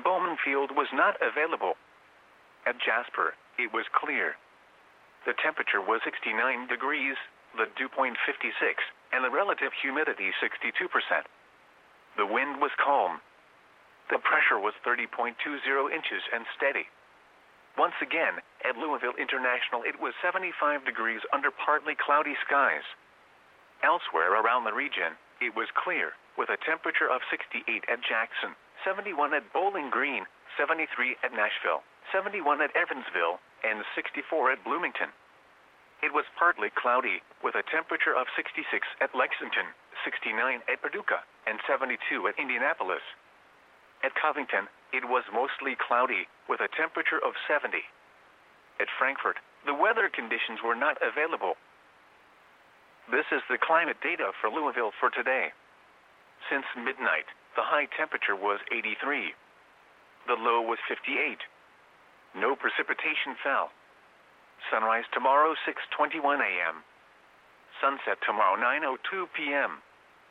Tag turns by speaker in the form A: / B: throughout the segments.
A: Bowman Field was not available. At Jasper, it was clear. The temperature was 69 degrees, the dew point 56, and the relative humidity 62%. The wind was calm. The pressure was 30.20 inches and steady. Once again, at Louisville International, it was 75 degrees under partly cloudy skies. Elsewhere around the region, it was clear, with a temperature of 68 at Jackson, 71 at Bowling Green, 73 at Nashville, 71 at Evansville, and 64 at Bloomington. It was partly cloudy, with a temperature of 66 at Lexington, 69 at Paducah, and 72 at Indianapolis. At Covington, it was mostly cloudy, with a temperature of 70. At Frankfort, the weather conditions were not available. This is the climate data for Louisville for today. Since midnight, the high temperature was 83. The low was 58. No precipitation fell. Sunrise tomorrow 6:21 a.m. Sunset tomorrow 9:02 p.m.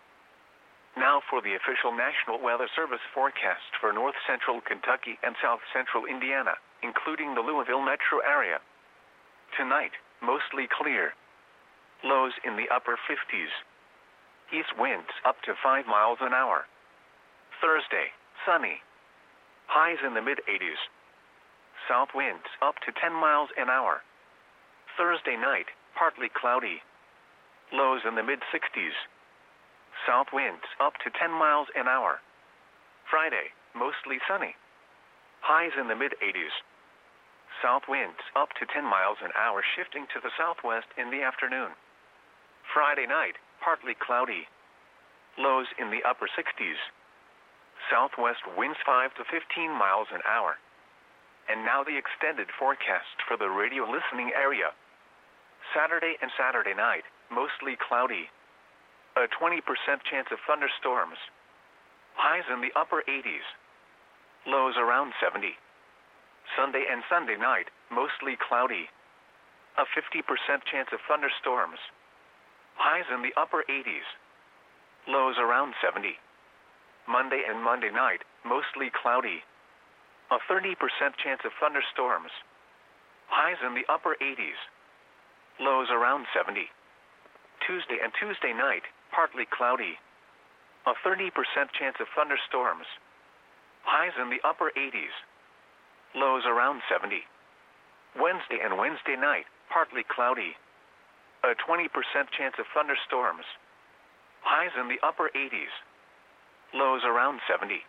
A: Now for the official National Weather Service forecast for north central Kentucky and south central Indiana, including the Louisville metro area. Tonight, mostly clear. Lows in the upper 50s. East winds up to 5 miles an hour. Thursday, sunny. Highs in the mid-80s. South winds up to 10 miles an hour. Thursday night, partly cloudy. Lows in the mid-60s. South winds up to 10 miles an hour. Friday, mostly sunny. Highs in the mid-80s. South winds up to 10 miles an hour, shifting to the southwest in the afternoon. Friday night, partly cloudy. Lows in the upper 60s. Southwest winds 5 to 15 miles an hour. And now the extended forecast for the radio listening area. Saturday and Saturday night, mostly cloudy. A 20% chance of thunderstorms. Highs in the upper 80s. Lows around 70. Sunday and Sunday night, mostly cloudy. A 50% chance of thunderstorms. Highs in the upper 80s. Lows around 70. Monday and Monday night, mostly cloudy. A 30% chance of thunderstorms. Highs in the upper 80s. Lows around 70. Tuesday and Tuesday night, partly cloudy. A 30% chance of thunderstorms. Highs in the upper 80s. Lows around 70. Wednesday and Wednesday night, partly cloudy. A 20% chance of thunderstorms. Highs in the upper 80s. Lows around 70.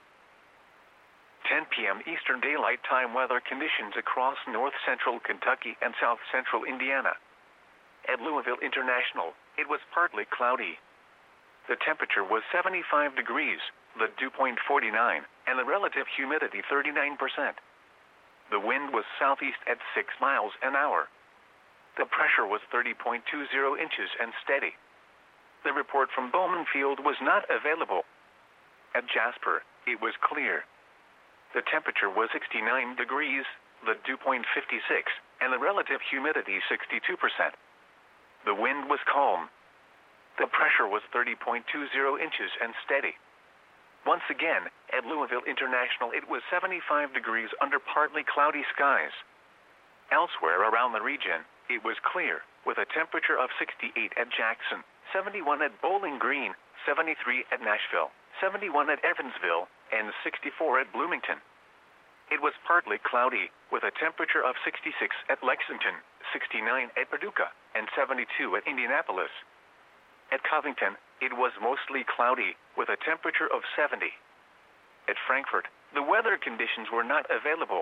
A: 10 p.m. Eastern Daylight Time weather conditions across north central Kentucky and south central Indiana. At Louisville International, it was partly cloudy. The temperature was 75 degrees, the dew point 49, and the relative humidity 39%. The wind was southeast at 6 miles an hour. The pressure was 30.20 inches and steady. The report from Bowman Field was not available. At Jasper, it was clear. The temperature was 69 degrees, the dew point 56, and the relative humidity 62%. The wind was calm. The pressure was 30.20 inches and steady. Once again, at Louisville International, it was 75 degrees under partly cloudy skies. Elsewhere around the region, it was clear, with a temperature of 68 at Jackson, 71 at Bowling Green, 73 at Nashville, 71 at Evansville, and 64 at Bloomington. It was partly cloudy, with a temperature of 66 at Lexington, 69 at Paducah, and 72 at Indianapolis. At Covington, it was mostly cloudy, with a temperature of 70. At Frankfort, the weather conditions were not available.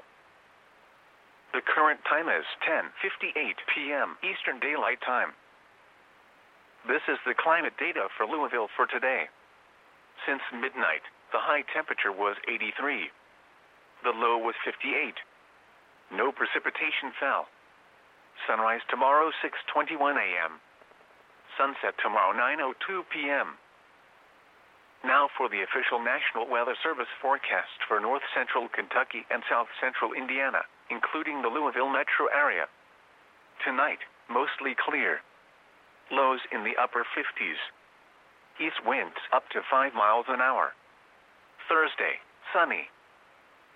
A: The current time is 10:58 p.m. Eastern Daylight Time. This is the climate data for Louisville for today. Since midnight, the high temperature was 83. The low was 58. No precipitation fell. Sunrise tomorrow 6:21 a.m. Sunset tomorrow 9:02 p.m. Now for the official National Weather Service forecast for north central Kentucky and south central Indiana, including the Louisville metro area. Tonight, mostly clear. Lows in the upper 50s. East winds up to 5 miles an hour. Thursday, sunny.